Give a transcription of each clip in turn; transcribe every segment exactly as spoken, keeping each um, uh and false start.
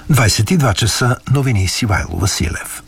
двадесет и два часа, новини с Ивайло Василев.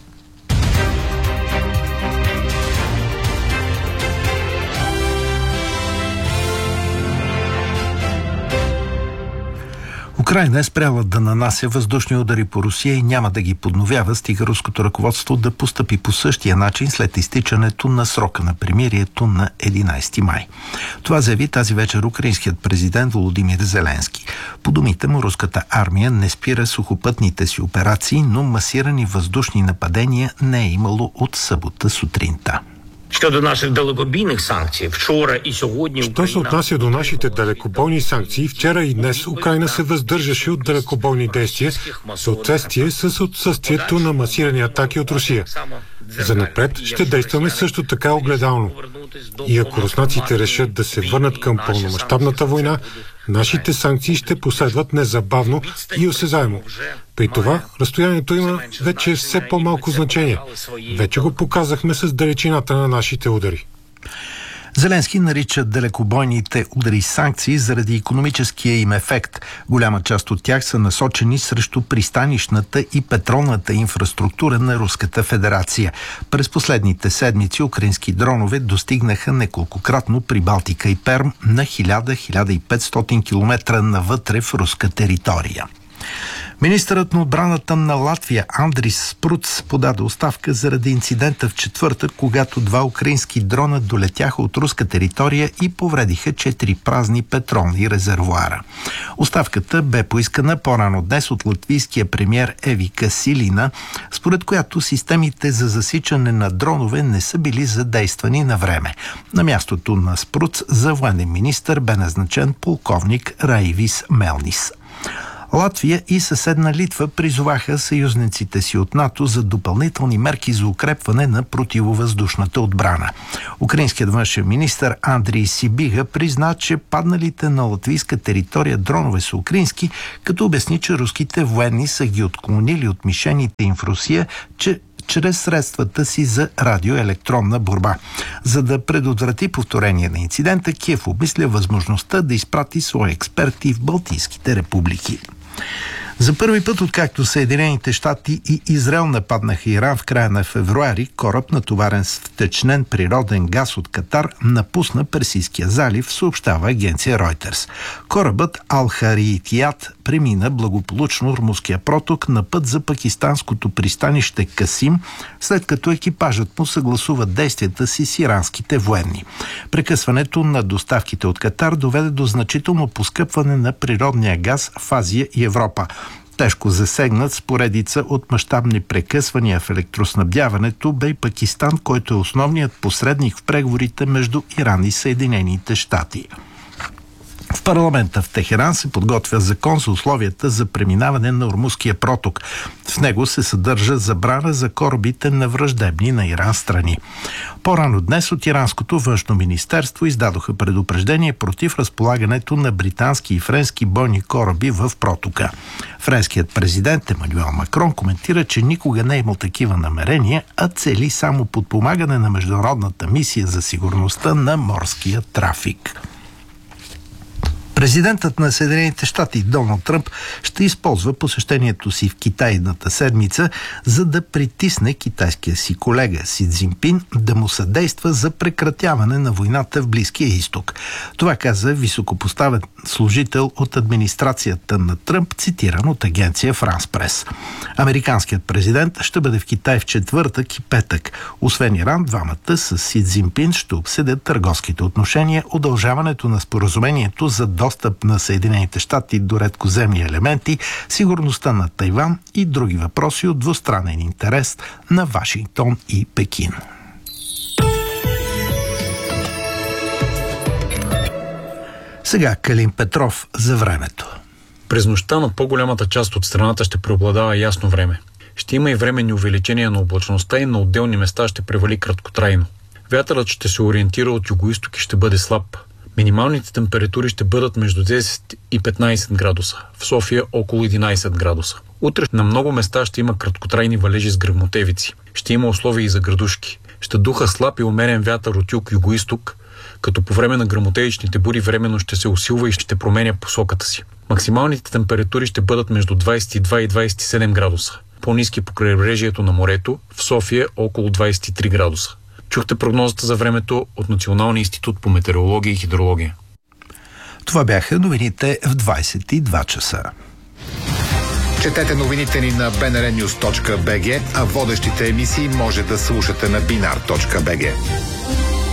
Украйна е спряла да нанася въздушни удари по Русия и няма да ги подновява, стига руското ръководство да постъпи по същия начин след изтичането на срока на примирието на единадесети май. Това заяви тази вечер украинският президент Володимир Зеленски. По думите му, руската армия не спира сухопътните си операции, но масирани въздушни нападения не е имало от събота сутринта. Щодо наших далекобійних санкцій, вчора і сьогодні Що се отнася до нашите далекобойни санкции, вчера и днес Украйна се въздържаше от далекобойни действия в съответствие с отсъствието на масирани атаки от Русия. Занапред ще действаме също така огледално. И ако руснаците решат да се върнат към пълномащабната война, нашите санкции ще последват незабавно и осезаемо. При това разстоянието има вече все по-малко значение. Вече го показахме с далечината на нашите удари. Зеленски нарича далекобойните удари санкции заради икономическия им ефект. Голяма част от тях са насочени срещу пристанищната и петролната инфраструктура на Руската федерация. През последните седмици украински дронове достигнаха неколкократно при Балтика и Перм на хиляда до хиляда и петстотин километра навътре в руска територия. Министърът на отбраната на Латвия Андрис Спруц подаде оставка заради инцидента в четвъртък, когато два украински дрона долетяха от руска територия и повредиха четири празни петролни резервоара. Оставката бе поискана по-рано днес от латвийския премиер Евика Силина, според която системите за засичане на дронове не са били задействани на време. На мястото на Спруц за военен министър бе назначен полковник Раивис Мелнис. Латвия и съседна Литва призоваха съюзниците си от НАТО за допълнителни мерки за укрепване на противовъздушната отбрана. Украинският външен министър Андрий Сибига призна, че падналите на латвийска територия дронове са украински, като обясни, че руските военни са ги отклонили от мишените им в Русия, че чрез средствата си за радиоелектронна борба. За да предотврати повторение на инцидента, Киев обмисля възможността да изпрати свои експерти в Балтийските републики. За първи път, откакто Съединените щати и Израел нападнаха Иран в края на февруари, кораб, натоварен с втечнен природен газ от Катар, напусна Персийския залив, съобщава агенция Reuters. Корабът Ал-Хариитият премина благополучно Ормузския проток на път за пакистанското пристанище Касим, след като екипажът му съгласува действията си с иранските военни. Прекъсването на доставките от Катар доведе до значително поскъпване на природния газ в Азия и Европа. Тежко засегнат с поредица от мащабни прекъсвания в електроснабдяването бе и Пакистан, който е основният посредник в преговорите между Иран и Съединените щати. В парламента в Техеран се подготвя закон за условията за преминаване на Ормузския проток. В него се съдържа забрана за корабите на враждебни на Иран страни. По-рано днес от иранското външно министерство издадоха предупреждение против разполагането на британски и френски бойни кораби в протока. Френският президент Емануел Макрон коментира, че никога не е имал такива намерения, а цели само подпомагане на международната мисия за сигурността на морския трафик. Президентът на Съединените щати Доналд Тръмп ще използва посещението си в Китай едната седмица, за да притисне китайския си колега Си Цзинпин да му съдейства за прекратяване на войната в Близкия изток. Това каза високопоставен служител от администрацията на Тръмп, цитиран от агенция Франс Прес. Американският президент ще бъде в Китай в четвъртък и петък. Освен Иран, двамата с Си Цзинпин ще обсъдят търговските отношения, удължаването на споразумението за достъп на Съединените щати до редкоземни елементи, сигурността на Тайван и други въпроси от двустранен интерес на Вашингтон и Пекин. Сега Калин Петров за времето. През нощта над по-голямата част от страната ще преобладава ясно време. Ще има и временни увеличения на облачността и на отделни места ще превали краткотрайно. Вятърът ще се ориентира от югоизток и ще бъде слаб. Минималните температури ще бъдат между десет и петнайсет градуса, в София около единайсет градуса. Утре на много места ще има краткотрайни валежи с гръмотевици. Ще има условия и за градушки. Ще духа слаб и умерен вятър от юг-югоизток, като по време на гръмотевичните бури временно ще се усилва и ще променя посоката си. Максималните температури ще бъдат между двадесет и два и двадесет и седем градуса. По-ниски по крайбрежието на морето, в София около двадесет и три градуса. Чухте прогнозата за времето от Националния институт по метеорология и хидрология. Това бяха новините в двадесет и два часа. Четете новините ни на би ен ар нюз точка би джи, а водещите емисии може да слушате на бинар точка би джи.